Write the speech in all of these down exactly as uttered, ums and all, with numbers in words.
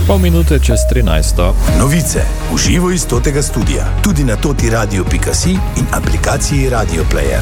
Pol minute čez trinajsto. Novice v živo iz totega studia, tudi na toti radio pika si in aplikaciji Radio Player.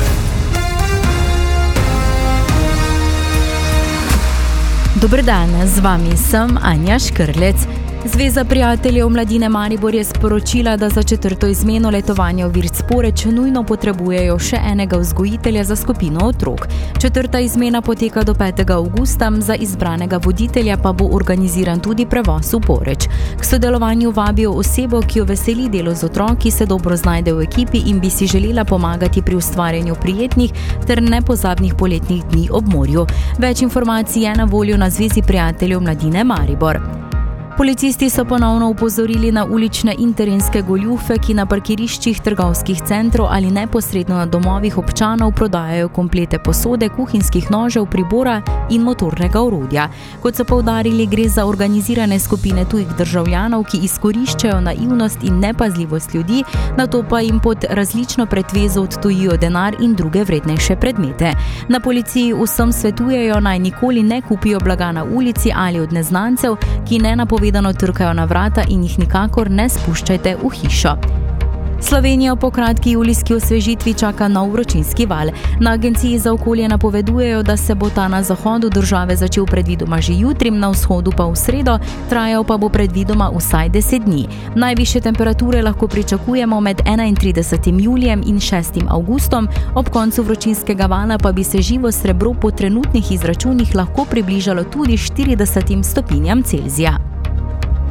Dober dan, z vami sem Anja Škrlec. Zveza prijateljev Mladine Maribor je sporočila, da za četrto izmeno letovanja v Virt-Poreč nujno potrebujejo še enega vzgojitelja za skupino otrok. Četrta izmena poteka do petega avgusta, za izbranega voditelja pa bo organiziran tudi prevoz v Poreč. K sodelovanju vabijo osebo, ki jo veseli delo z otroki, se dobro znajde v ekipi in bi si želela pomagati pri ustvarjanju prijetnih ter nepozabnih poletnih dni ob morju. Več informacij je na voljo na Zvezi prijateljev Mladine Maribor. Policisti so ponovno upozorili na ulične in terenske goljufe, ki na parkiriščih trgovskih centrov ali neposredno na domovih občanov prodajajo komplete posode, kuhinjskih nožev, pribora in motornega orodja. Kot so poudarili, gre za organizirane skupine tujih državljanov, ki izkoriščajo naivnost in nepazljivost ljudi, nato pa jim pod različno pretvezo odtujijo denar in druge vrednejše predmete. Na policiji vsem svetujejo, naj nikoli ne kupijo blaga na ulici ali od neznancev, ki ne napovedajo vedano trkajo na vrata in jih nikakor ne spuščajte v hišo. Slovenijo po kratki julijski osvežitvi čaka nov vročinski val. Na Agenciji za okolje napovedujejo, da se bo ta na zahodu države začel predvidoma že jutri, na vzhodu pa v sredo, trajal pa bo predvidoma vsaj deset dni. Najvišje temperature lahko pričakujemo med enaintridesetim julijem in šestim avgustom, ob koncu vročinskega vala pa bi se živo srebro po trenutnih izračunih lahko približalo tudi štiridesetim stopinjam Celzija.